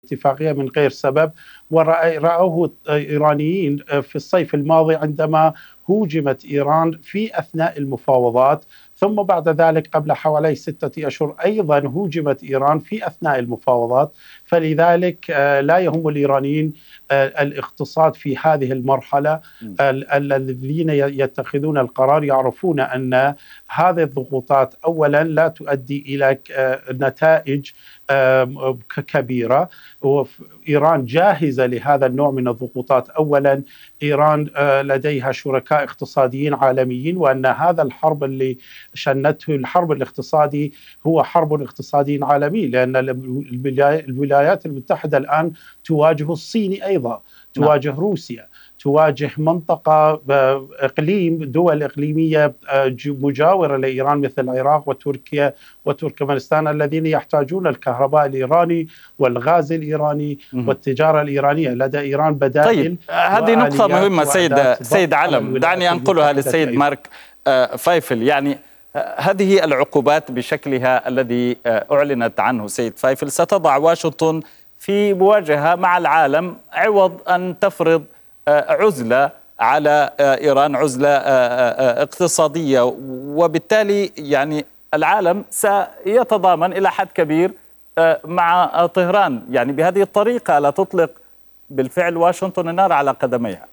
اتفاقية من غير سبب، ورأوه إيرانيين في الصيف الماضي عندما هوجمت إيران في أثناء المفاوضات، ثم بعد ذلك قبل حوالي 6 أشهر أيضا هوجمت إيران في أثناء المفاوضات. فلذلك لا يهم الإيرانيين الاقتصاد في هذه المرحلة. الذين يتخذون القرار يعرفون أن هذه الضغوطات أولا لا تؤدي إلى نتائج كبيرة، وإيران جاهزة لهذا النوع من الضغوطات. أولا إيران لديها شركاء اقتصاديين عالميين، وأن هذا الحرب اللي شنته الحرب الاقتصادي هو حرب اقتصادي عالمي، لأن الولايات المتحدة الآن تواجه الصين أيضا، تواجه روسيا، تواجه منطقة دول إقليمية مجاورة لإيران مثل العراق وتركيا وتركمانستان، الذين يحتاجون الكهرباء الإيراني والغاز الإيراني والتجارة الإيرانية. لدى إيران بدائل. طيب، هذه نقطة مهمة سيد علم، دعني أنقلها للسيد مارك فايفل. يعني هذه العقوبات بشكلها الذي أعلنت عنه سيد فايفل ستضع واشنطن في مواجهة مع العالم، عوض أن تفرض عزلة على إيران، عزلة اقتصادية، وبالتالي يعني العالم سيتضامن إلى حد كبير مع طهران. يعني بهذه الطريقة لا تطلق بالفعل واشنطن النار على قدميها.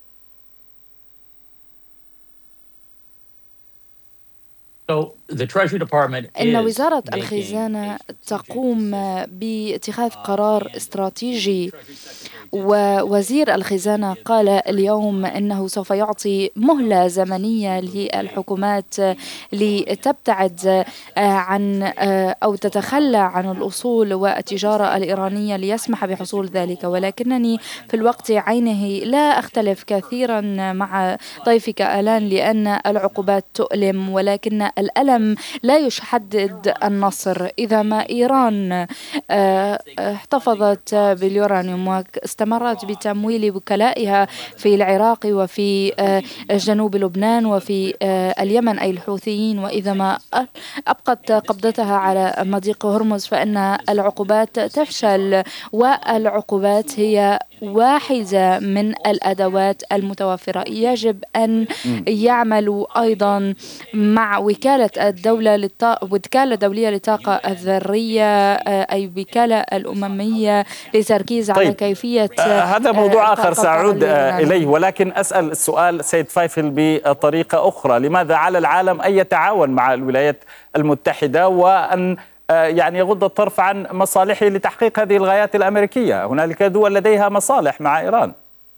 إن وزارة الخزانة تقوم باتخاذ قرار استراتيجي، ووزير الخزانة قال اليوم أنه سوف يعطي مهلة زمنية للحكومات لتبتعد عن أو تتخلى عن الأصول والتجارة الإيرانية ليسمح بحصول ذلك. ولكنني في الوقت عينه لا أختلف كثيرا مع ضيفك آلان، لأن العقوبات تؤلم، ولكن الألم لا يحدد النصر. إذا ما إيران احتفظت باليورانيوم واستمرت بتمويل وكلائها في العراق وفي جنوب لبنان وفي اليمن أي الحوثيين، وإذا ما أبقت قبضتها على مضيق هرمز، فإن العقوبات تفشل. والعقوبات هي واحدة من الأدوات المتوفرة. يجب أن يعملوا أيضا مع وكالة دولية للطاقة الذرية، أي وكالة الأممية للتركيز على كيفية هذا موضوع آخر سأعود إليه، ولكن أسأل السؤال سيد فايفل بطريقة أخرى. لماذا على العالم أن يتعاون مع الولايات المتحدة وأن يعني يغض الطرف عن مصالحه لتحقيق هذه الغايات الأمريكية؟ هنالك دول لديها مصالح مع إيران.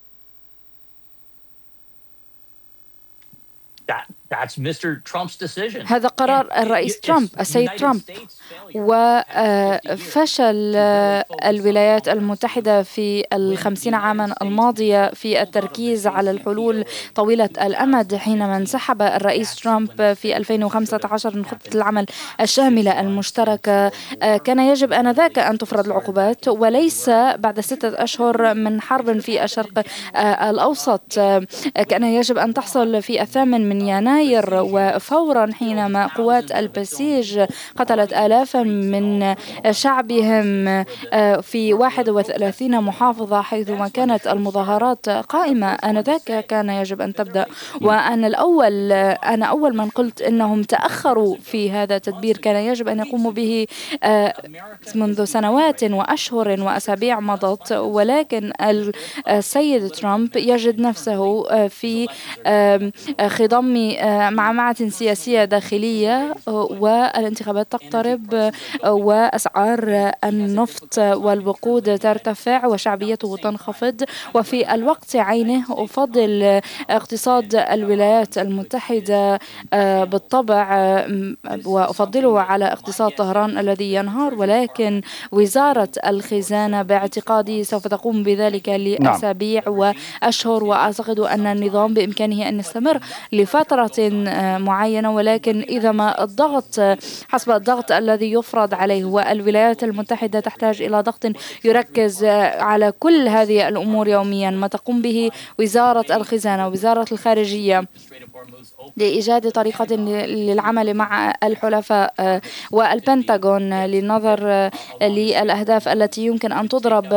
هذا قرار الرئيس ترامب، السيد ترامب. وفشل الولايات المتحدة في 50 عاما الماضية في التركيز على الحلول طويلة الأمد حينما انسحب الرئيس ترامب في 2015 من خطة العمل الشاملة المشتركة. كان يجب آنذاك أن تفرض العقوبات، وليس بعد 6 أشهر من حرب في الشرق الأوسط. كان يجب أن تحصل في 8 من يناير، وفورا حينما قوات البسيج قتلت آلافا من شعبهم في 31 محافظة حيثما كانت المظاهرات قائمة. آنذاك كان يجب أن تبدأ. وأنا أول من قلت إنهم تأخروا في هذا التدبير، كان يجب أن يقوموا به منذ سنوات وأشهر وأسابيع مضت. ولكن السيد ترامب يجد نفسه في خضم معمعة سياسية داخلية، والانتخابات تقترب، وأسعار النفط والوقود ترتفع وشعبيته تنخفض. وفي الوقت عينه أفضل اقتصاد الولايات المتحدة بالطبع، وأفضله على اقتصاد طهران الذي ينهار. ولكن وزارة الخزانة باعتقادي سوف تقوم بذلك لأسابيع وأشهر، وأعتقد أن النظام بإمكانه أن يستمر لفترة خطوات معينة، ولكن إذا ما الضغط حسب الضغط الذي يفرض عليه، والولايات المتحدة تحتاج إلى ضغط يركز على كل هذه الأمور يوميا، ما تقوم به وزارة الخزانة ووزارة الخارجية لإيجاد طريقة للعمل مع الحلفاء والبنتاغون للنظر للأهداف التي يمكن أن تضرب